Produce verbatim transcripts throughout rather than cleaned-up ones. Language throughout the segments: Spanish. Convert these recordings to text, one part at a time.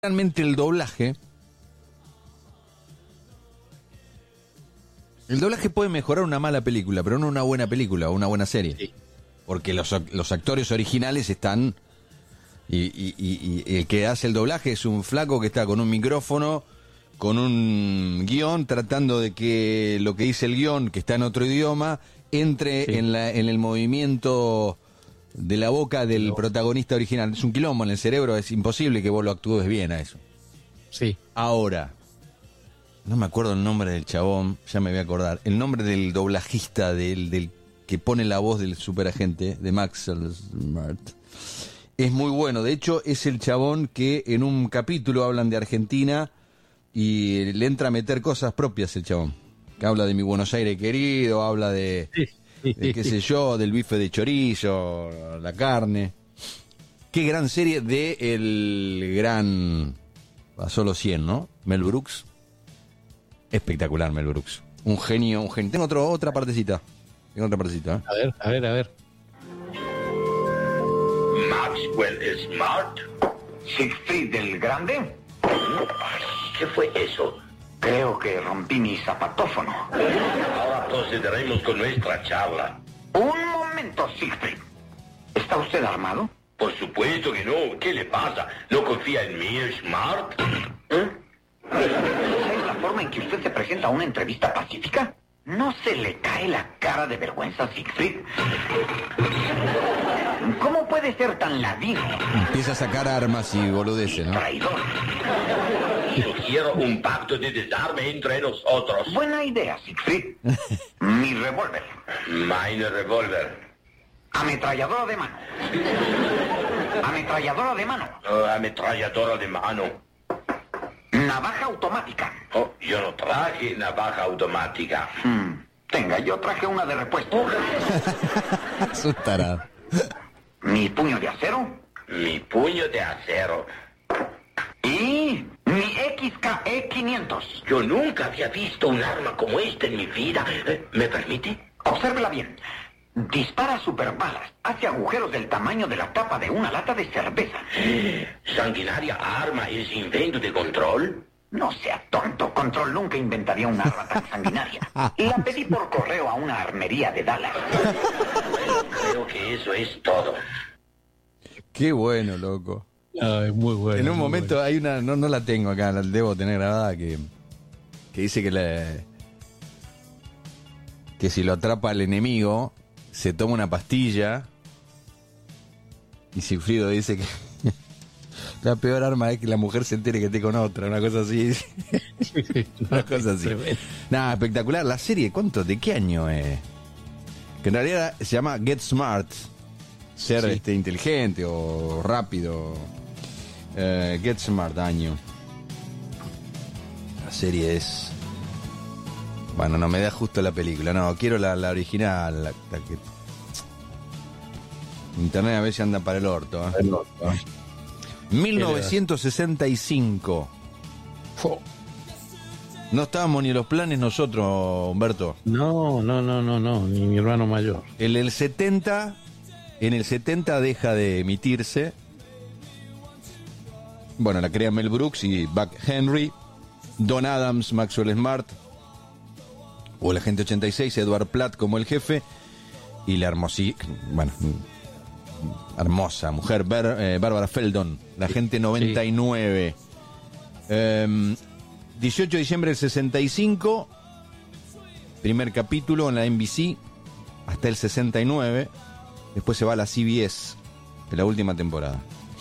Realmente el doblaje, el doblaje puede mejorar una mala película, pero no una buena película o una buena serie. Sí. Porque los, los actores originales están, y, y, y, y el que hace el doblaje es un flaco que está con un micrófono, con un guión, tratando de que lo que dice el guión, que está en otro idioma, entre Sí. en, la, en el movimiento de la boca del No. protagonista original. Es un quilombo en el cerebro, es imposible que vos lo actúes bien a eso. Sí. Ahora, no me acuerdo el nombre del chabón, ya me voy a acordar. El nombre del doblajista, del, del que pone la voz del superagente, de Max Smart, es muy bueno. De hecho, es el chabón que en un capítulo hablan de Argentina y le entra a meter cosas propias el chabón. Que habla de mi Buenos Aires querido, habla de, Sí. de qué sé yo, del bife de chorizo, la carne. Qué gran serie de el gran... Pasó los cien, ¿no? Mel Brooks. Espectacular Mel Brooks. Un genio, un genio. Tengo otro, otra partecita. Tengo otra partecita, ¿eh? A ver, a ver, a ver. Maxwell Smart. ¿Siegfried el Grande? Ay, ¿qué fue eso? Creo que rompí mi zapatófono. Ahora procederemos con nuestra charla. Un momento, Siegfried. ¿Está usted armado? Por supuesto que no. ¿Qué le pasa? ¿No confía en mí, Smart? ¿Eh? ¿Esa es la forma en que usted se presenta a una entrevista pacífica? ¿No se le cae la cara de vergüenza, Siegfried? ¿Cómo puede ser tan ladino Empieza a sacar armas y boludeces, y ¿no? traidor? Sugiero un pacto de desarme entre nosotros. Buena idea, Siegfried. Mi revólver. Mine Revolver. Ametralladora de mano. Ametralladora de mano. Oh, ametralladora de mano. Navaja automática. Oh, yo no traje navaja automática. Hmm, Tenga, yo traje una de repuesto. Es un tarado. Mi puño de acero. Mi puño de acero. Y mi X K E quinientos. Yo nunca había visto un arma como esta en mi vida. Eh, ¿Me permite? Obsérvela bien. Dispara superbalas. Hace agujeros del tamaño de la tapa de una lata de cerveza. ¿Sanguinaria arma es invento de control? No sea tonto. Control nunca inventaría una arma tan sanguinaria. La pedí por correo a una armería de Dallas. Creo que eso es todo. Qué bueno, loco. Ay, muy bueno. En un muy momento bueno. hay una, no, no la tengo acá, la debo tener grabada, que, que dice que le, que si lo atrapa el enemigo, se toma una pastilla, y Sigfrido dice que la peor arma es que la mujer se entere que esté con otra, una cosa así. Una cosa así. Tremendo. Nada, espectacular. La serie, ¿cuánto? ¿De qué año es? Que en realidad se llama Get Smart. Ser Sí. este, inteligente o rápido. Eh, Get Smart, año. La serie es... Bueno, no me da justo la película. No, quiero la, la original. La, la que... Internet a veces anda para el orto. ¿eh? El otro. mil novecientos sesenta y cinco. Fo. No estábamos ni en los planes nosotros, Humberto. No, no, no, no, no, ni mi hermano mayor. En el setenta, en el setenta deja de emitirse. Bueno, la crea Mel Brooks y Buck Henry, Don Adams, Maxwell Smart, o el agente ochenta y seis, Edward Platt como el jefe, y la hermosi, bueno, hermosa mujer, Ber- eh, Bárbara Feldon, la agente noventa y nueve. Eh, dieciocho de diciembre del sesenta y cinco, primer capítulo en la N B C, hasta el sesenta y nueve, después se va a la C B S, en la última temporada.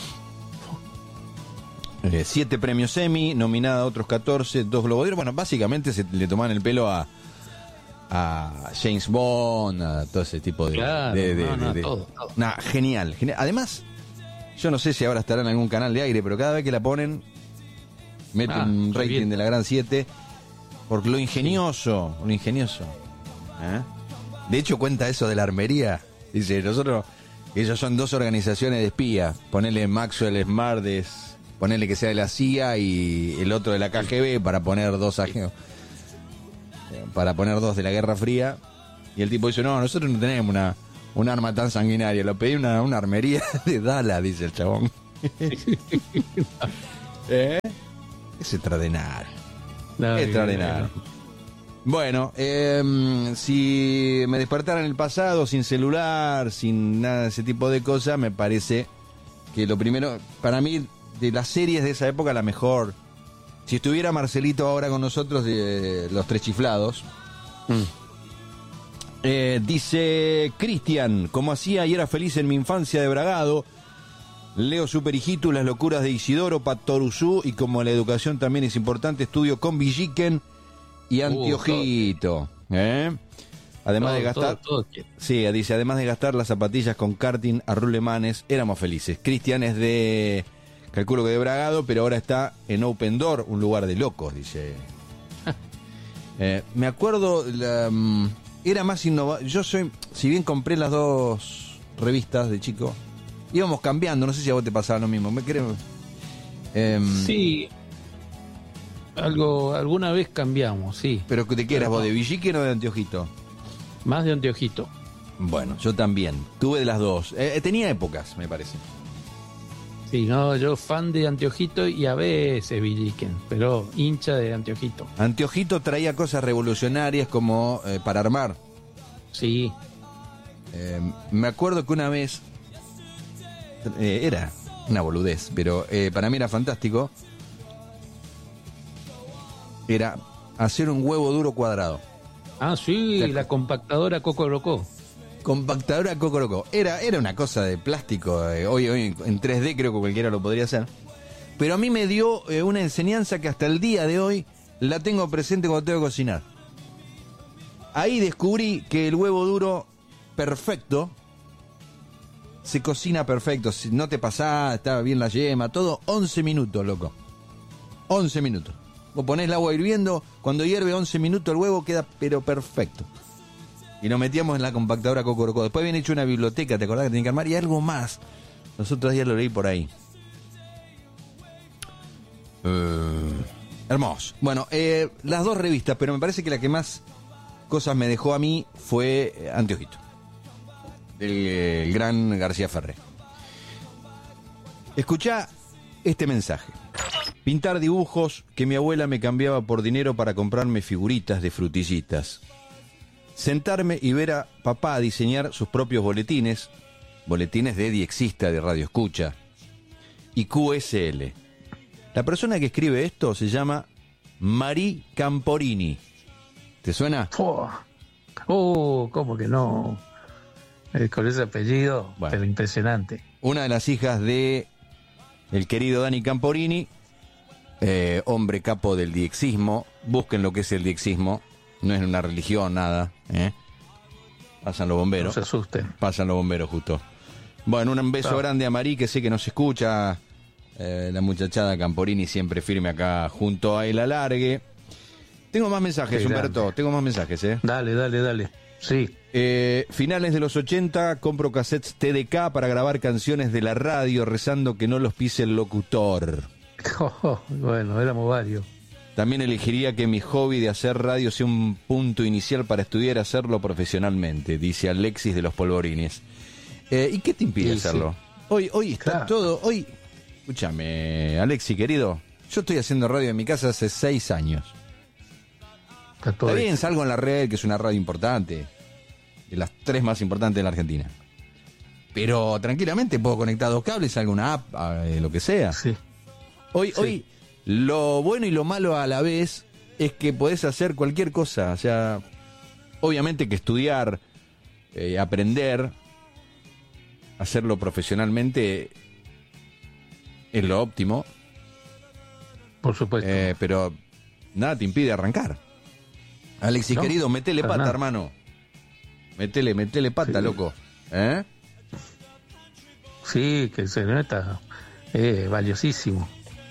Eh, siete premios Emmy, nominada a otros catorce, dos Globos de Oro. Bueno, básicamente se le toman el pelo a, a James Bond, a todo ese tipo de... Claro, de, de- no, no, de- de- todo, todo. Nah, genial, genial. Además, yo no sé si ahora estará en algún canal de aire, pero cada vez que la ponen, mete Ah, un re rating bien. de la Gran siete, por lo ingenioso, lo ingenioso. ¿Eh? De hecho, cuenta eso de la armería. Dice, nosotros, ellos son dos organizaciones de espías. Ponele Maxwell Smart, es- ponele que sea de la C I A y el otro de la K G B para poner dos ajenos. Para poner dos de la Guerra Fría. Y el tipo dice, no, nosotros no tenemos una, un arma tan sanguinaria. Lo pedí una, una armería de Dallas, dice el chabón. ¿Eh? Es extraordinario. No, Extraordinario. Bueno, eh, si me despertara en el pasado sin celular, sin nada de ese tipo de cosas, me parece que lo primero, para mí, de las series de esa época, la mejor. Si estuviera Marcelito ahora con nosotros, de Los Tres Chiflados. Mm. Eh, dice Cristian, como hacía y era feliz en mi infancia de Bragado, leo Super Hijitus, Las locuras de Isidoro, Patoruzú, y como la educación también es importante, estudio con Villiquen y Antiojito. ¿eh? Además Todo, de gastar... todo, todo. Sí, dice, además de gastar las zapatillas con karting a rulemanes, éramos felices. Cristian es de, calculo que de Bragado, pero ahora está en Open Door, un lugar de locos, dice. eh, me acuerdo, la, um, era más innovador. Yo soy, si bien compré las dos revistas de chico, íbamos cambiando, no sé si a vos te pasaba lo mismo. Me creo. Eh, Sí. Algo, alguna vez cambiamos, sí. Pero ¿de qué eras vos? ¿De Villiquen o de Antiojito? Más de Antiojito. Bueno, yo también. Tuve de las dos. Eh, tenía épocas, me parece. Sí, no, yo fan de Antiojito y a veces Villiquen, pero hincha de Antiojito. Antiojito traía cosas revolucionarias como eh, para armar. Sí. Eh, me acuerdo que una vez, eh, era una boludez, pero eh, para mí era fantástico, era hacer un huevo duro cuadrado. Ah, sí, la compactadora Coco Rocó. Compactadora Cocorocó. Era, era una cosa de plástico, eh, hoy, hoy en tres D creo que cualquiera lo podría hacer. Pero a mí me dio eh, una enseñanza que hasta el día de hoy la tengo presente cuando tengo que cocinar. Ahí descubrí que el huevo duro perfecto se cocina perfecto. Si no te pasás, está bien la yema, todo, once minutos, loco. once minutos. Vos ponés el agua hirviendo, cuando hierve once minutos el huevo queda pero perfecto. Y lo metíamos en la compactadora Cocorocó. Después habían hecho una biblioteca, ¿te acordás que tenía que armar? Y algo más. Los otros días lo leí por ahí. Uh, hermoso. Bueno, eh, las dos revistas, pero me parece que la que más cosas me dejó a mí fue Antiojito, del el gran García Ferré. Escuchá este mensaje. Pintar dibujos que mi abuela me cambiaba por dinero para comprarme figuritas de frutillitas. Sentarme y ver a papá diseñar sus propios boletines, boletines de diexista de Radio Escucha, y Q S L. La persona que escribe esto se llama Marí Camporini. ¿Te suena? Oh, oh, ¿cómo que no? Eh, con ese apellido, Bueno. pero impresionante. Una de las hijas de el querido Dani Camporini, eh, hombre capo del diexismo. Busquen lo que es el diexismo. No es una religión, nada. ¿eh? Pasan los bomberos. No se asusten. Pasan los bomberos, justo. Bueno, un beso Chao. grande a Marí, que sé que nos escucha. Eh, la muchachada Camporini siempre firme acá junto a el alargue. Tengo más mensajes, Qué Humberto. grande. Tengo más mensajes, ¿eh? Dale, dale, dale. Sí. Eh, finales de los ochenta, compro cassettes T D K para grabar canciones de la radio, rezando que no los pise el locutor. Oh, bueno, éramos varios. También elegiría que mi hobby de hacer radio sea un punto inicial para estudiar y hacerlo profesionalmente, dice Alexis de los Polvorines. Eh, ¿Y qué te impide Sí, hacerlo? sí. Hoy, hoy está Claro. todo, hoy... Escúchame, Alexis, querido, yo estoy haciendo radio en mi casa hace seis años. Está todo Está bien, hecho. salgo en la red, que es una radio importante, de las tres más importantes de la Argentina. Pero tranquilamente puedo conectar dos cables, alguna app, eh, lo que sea. Sí. Hoy, Sí. hoy, lo bueno y lo malo a la vez es que podés hacer cualquier cosa. O sea, obviamente que estudiar, eh, aprender, hacerlo profesionalmente es lo óptimo, Por supuesto. eh, pero nada te impide arrancar. Alexis, No, querido, metele para pata, nada. hermano. Metele, metele pata, Sí. loco. ¿Eh? Sí, que se nota. Es valiosísimo.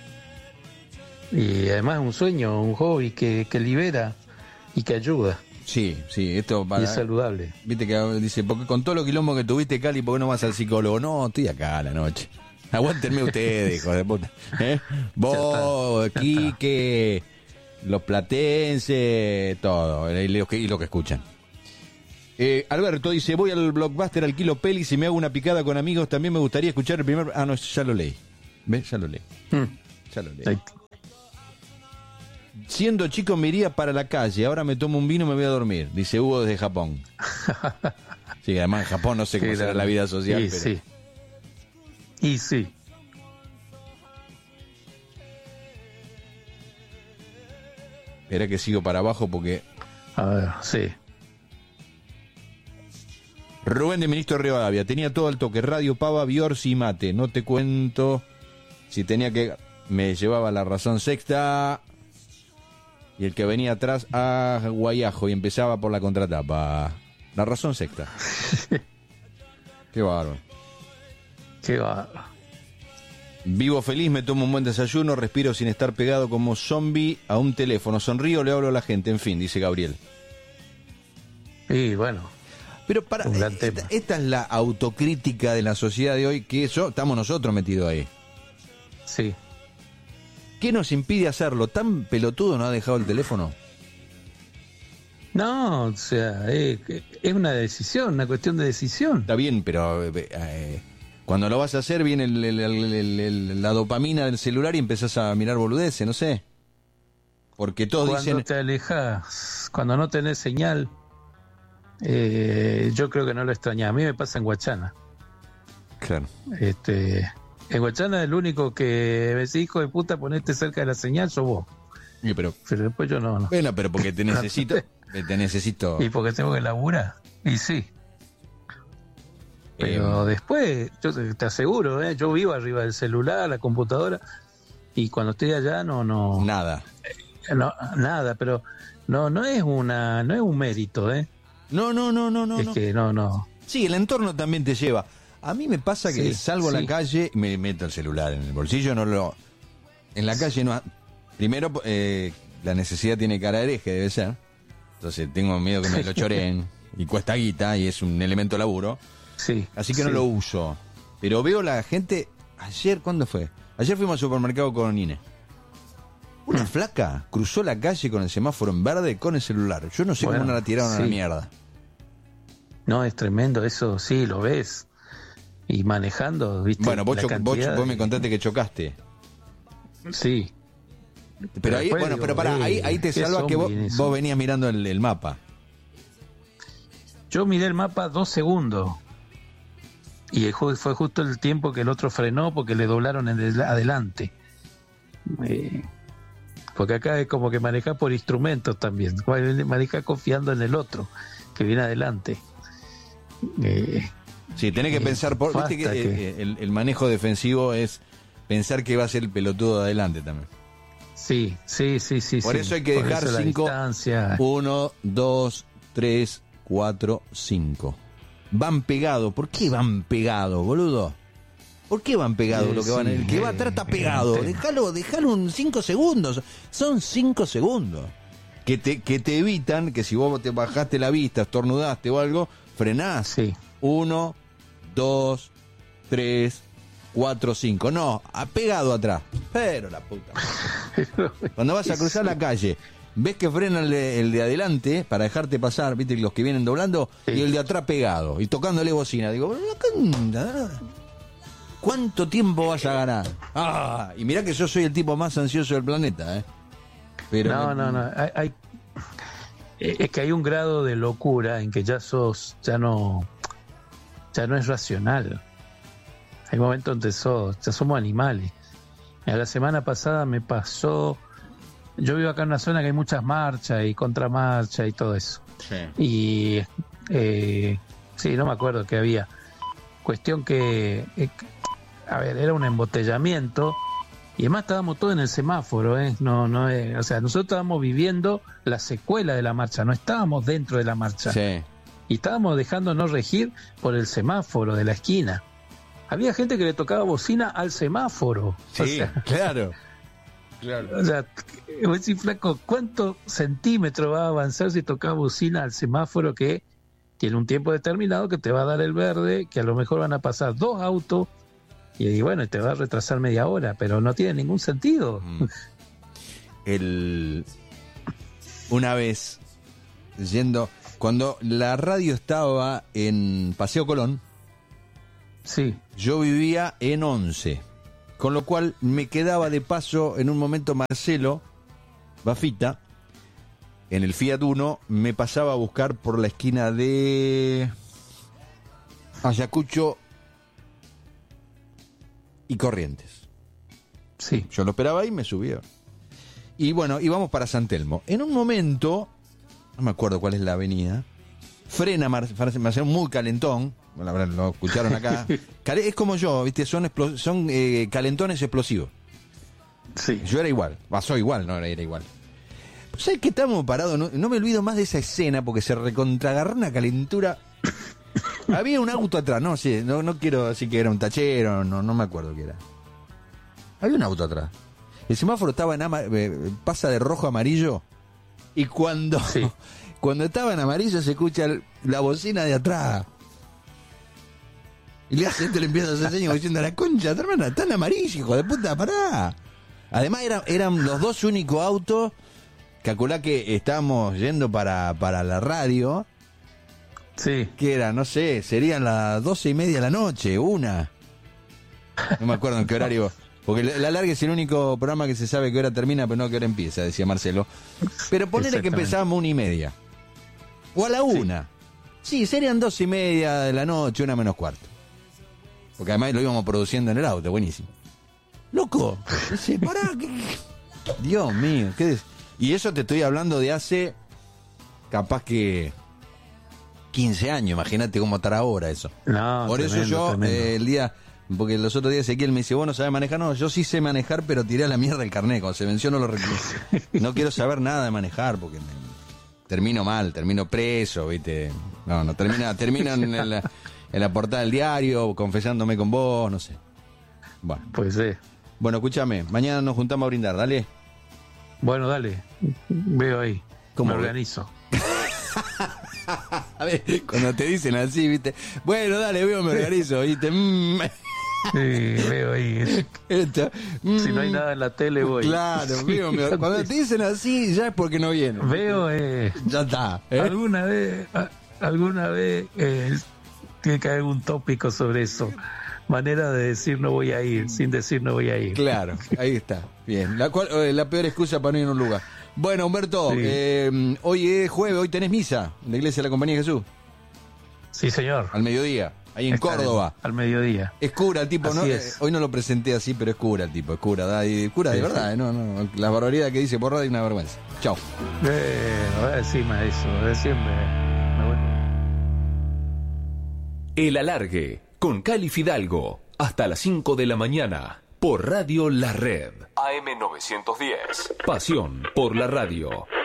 Y además es un sueño, un hobby que, que libera y que ayuda. Sí, sí, esto Y para... es saludable. Viste que dice, porque con todo lo quilombo que tuviste, Cali, ¿por qué no vas al psicólogo? No, estoy acá a la noche. Aguántenme ustedes, hijo de puta. ¿Eh? Vos, está, ya Quique, los platenses, todo, y lo que, y lo que escuchan. Eh, Alberto dice, voy al Blockbuster, alquilo pelis y me hago una picada con amigos. También me gustaría escuchar el primer... Ah, no, ya lo leí. ¿Ves? Ya lo leí. Mm. Ya lo leí. Ahí- Siendo chico me iría para la calle, ahora me tomo un vino y me voy a dormir, dice Hugo desde Japón. Sí, además en Japón no sé cómo Sí, será la- la vida social, y pero... sí. Y sí. Espera que sigo para abajo porque... A ver, sí. Rubén de Ministro de Rivadavia, tenía todo al toque, radio, pava, biorsi y mate. No te cuento si tenía que... Me llevaba la razón sexta y el que venía atrás a Guayajo y empezaba por la contratapa. La razón sexta. Qué bárbaro. Qué va. Vivo feliz, me tomo un buen desayuno, respiro sin estar pegado como zombie a un teléfono. Sonrío, le hablo a la gente, en fin, dice Gabriel. Y bueno, Pero para Un gran esta, tema. esta es la autocrítica de la sociedad de hoy, que eso estamos nosotros metidos ahí. sí. ¿Qué nos impide hacerlo? ¿Tan pelotudo no ha dejado el teléfono? No, o sea, eh, es una decisión, una cuestión de decisión. Está bien, pero eh, eh, cuando lo vas a hacer viene el- el- el- el- el- la dopamina del celular y empezás a mirar boludeces, no sé. Porque todos Cuando dicen... te alejas, cuando no tenés señal, eh, yo creo que no lo extrañás. A mí me pasa en Guachana. Claro. Este, en Guachana el único que me dice, hijo de puta, ponete cerca de la señal, sos vos. Y pero, Pero después yo no, no. bueno, pero porque te necesito... Te necesito... Y porque tengo que laburar. Y sí. Pero Eh, después, yo te, te aseguro, ¿eh? Yo vivo arriba del celular, la computadora, y cuando estoy allá no, no, Nada. no nada, pero no, no es una, no es un mérito, ¿eh? No, no, no, no, no. es no. que no, no. Sí, el entorno también te lleva. A mí me pasa que Sí, salgo a la sí. calle y me meto el celular en el bolsillo, no lo... En la calle no... Primero, eh, la necesidad tiene cara de hereje, debe ser. Entonces tengo miedo que me lo choreen y cuesta guita y es un elemento de laburo. Sí. Así que no sí. lo uso. Pero veo la gente... Ayer, ¿cuándo fue? Ayer fuimos al supermercado con Inés. Una flaca cruzó la calle con el semáforo en verde con el celular. Yo no sé Bueno, cómo no la tiraron a la sí. mierda. No, es tremendo, eso sí, lo ves. Y manejando, ¿viste? Bueno, vos, La cho- vos, cantidad vos me de- contaste que chocaste. Sí. Pero ahí, después bueno, digo, pero pará, eh, ahí, ahí te qué salva que vos, zombie eso. vos venías mirando el, el mapa. Yo miré el mapa dos segundos. Y ju- fue justo el tiempo que el otro frenó porque le doblaron en el- adelante. Eh, porque acá es como que maneja por instrumentos también. Maneja confiando en el otro que viene adelante. Eh, Sí, tenés que Eh, pensar, por, viste que, basta eh, que- eh, el, el manejo defensivo es pensar que va a ser el pelotudo de adelante también. sí, sí, sí, sí. Por sí. eso hay que Por dejar eso la cinco. distancia. Uno, dos, tres, cuatro, cinco. Van pegados. ¿Por qué van pegados, boludo? ¿Por qué van pegados Eh, lo que van? sí, El que va eh, atrás está es pegado. un tema. Déjalo, déjalo un cinco segundos. Son cinco segundos. Que te, que te evitan que si vos te bajaste la vista, estornudaste o algo, frenás. Sí. Uno, dos, tres, cuatro, cinco. No, ha pegado atrás. Pero la puta. Cuando vas a cruzar la calle, ves que frena el de, el de adelante para dejarte pasar, viste, los que vienen doblando, Sí. y el de atrás pegado, y tocándole bocina. Digo, ¿cuánto tiempo vas a ganar? Ah, y mirá que yo soy el tipo más ansioso del planeta, ¿eh? Pero No, me- no, no. Hay, hay- es que hay un grado de locura en que ya sos, ya no, ya no es racional. Hay momentos donde sos, ya somos animales. La semana pasada me pasó, yo vivo acá en una zona que hay muchas marchas y contramarchas y todo eso. Sí. Y eh, sí, no me acuerdo qué había. Cuestión que, eh, a ver, era un embotellamiento. Y además estábamos todos en el semáforo, ¿eh? No, no, eh, o sea, nosotros estábamos viviendo la secuela de la marcha, no estábamos dentro de la marcha. Sí. Y estábamos dejándonos regir por el semáforo de la esquina. Había gente que le tocaba bocina al semáforo. Sí, O sea, claro. Claro. o sea, vos decís, flaco, ¿cuántos centímetros va a avanzar si tocaba bocina al semáforo que tiene un tiempo determinado que te va a dar el verde, que a lo mejor van a pasar dos autos y, y bueno, te va a retrasar media hora, pero no tiene ningún sentido. Mm. El una vez yendo cuando la radio estaba en Paseo Colón, Sí, yo vivía en Once Con lo cual me quedaba de paso en un momento Marcelo Bafita, en el Fiat Uno, me pasaba a buscar por la esquina de Ayacucho y Corrientes. Sí. Yo lo esperaba ahí y me subía. Y bueno, íbamos para San Telmo. En un momento, no me acuerdo cuál es la avenida, frena Marcelo, muy calentón. Bueno, la verdad, lo escucharon acá. Es como yo, ¿viste? Son, explos- son eh, calentones explosivos. Sí. Yo era igual, pasó igual, no era igual. ¿Sabes que estamos parados? No, no me olvido más de esa escena porque se recontragarró una calentura. Había un auto atrás, no sé, no, no quiero decir que era un tachero, no, no me acuerdo qué era. Había un auto atrás. El semáforo estaba en ama- eh, pasa de rojo a amarillo y cuando, Sí. cuando estaba en amarillo se escucha el- la bocina de atrás. Y le hace, te le empieza a hacer señas diciendo, la concha, tu hermana, está en amarillo, hijo de puta, pará. Además era, eran los dos únicos autos. Calculá que estábamos yendo para, para la radio, Sí. que era, no sé, serían las doce y media de la noche, una. No me acuerdo en qué horario. Porque la, la larga es el único programa que se sabe qué hora termina, pero no qué hora empieza, decía Marcelo. Pero ponele que Exactamente. empezábamos una y media. O a la una. Sí, serían doce y media de la noche, una menos cuarto. Porque además lo íbamos produciendo en el auto, buenísimo. Loco, dice, pará, ¿qué, qué? Dios mío, ¿qué des... Y eso te estoy hablando de hace, capaz que quince años, imagínate cómo estará ahora eso. No, Por tremendo, eso yo, tremendo. eh, el día, porque los otros días Ezequiel me dice, vos no sabés manejar, no, yo sí sé manejar, pero tiré a la mierda el carnet, cuando se venció no lo reclamé. No quiero saber nada de manejar, porque me- termino mal, termino preso, viste, no, no, termina, termina en la, en la portada del diario, confesándome con vos, no sé. Bueno, Pues sí. bueno, escúchame, mañana nos juntamos a brindar, dale. Bueno, dale. Veo ahí. ¿Cómo Me ve? organizo. A ver, cuando te dicen así, viste, bueno, dale, veo, me organizo, viste. Mm, Sí, veo ahí. esto, mm, Si no hay nada en la tele, voy. Claro, veo, me- cuando te dicen así, ya es porque no vienen. Veo, eh, Ya está. ¿eh? alguna vez, a- alguna vez eh, tiene que haber un tópico sobre eso. Manera de decir no voy a ir, sin decir no voy a ir. Claro, ahí está. Bien, la, cual, eh, la peor excusa para no ir a un lugar. Bueno, Humberto, Sí. eh, hoy es jueves, hoy tenés misa en la iglesia de la Compañía de Jesús, Sí, señor. al mediodía, ahí en Está Córdoba. Al mediodía. Es cura el tipo, Así ¿no? es. Eh, hoy no lo presenté así, pero es cura el tipo, es cura, da, y cura de Sí, verdad, sí. eh, no, no, la barbaridad que dice por radio es una vergüenza. Chao. Eh, no voy a decirme eso, decirme. Me vuelvo. El Alargue, con Cali Fidalgo, hasta las cinco de la mañana, por Radio La Red. A M novecientos diez. Pasión por la radio.